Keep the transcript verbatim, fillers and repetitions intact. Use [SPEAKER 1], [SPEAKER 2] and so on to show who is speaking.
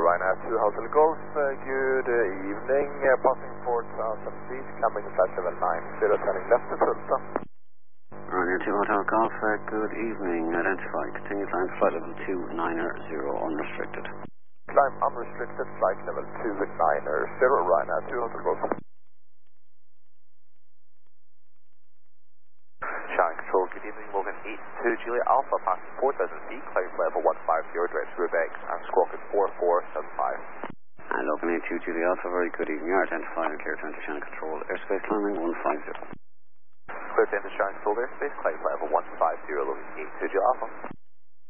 [SPEAKER 1] Ryanair two Hotel Golf, uh, good uh, evening, uh, passing four thousand feet, coming flight level nine zero, turning left to Tulsa.
[SPEAKER 2] Ryanair two Hotel Golf, uh, good evening, identify, continue climb flight level two nine zero, unrestricted.
[SPEAKER 1] Climb unrestricted, flight level two nine zero, Ryanair two Hotel Golf.
[SPEAKER 3] Shanghai Control, good evening, Logan eight two Juliet Alpha, passing four thousand feet, climb level one five zero, direct to Quebec, and squawk at four four seven five.
[SPEAKER 2] And Logan eight two Juliet Alpha, very good evening, you are identified and clear to enter Shanghai Control, airspace climbing one five zero.
[SPEAKER 3] Clear to enter Shanghai Control, airspace, climb level one five zero, Logan eight two Juliet Alpha.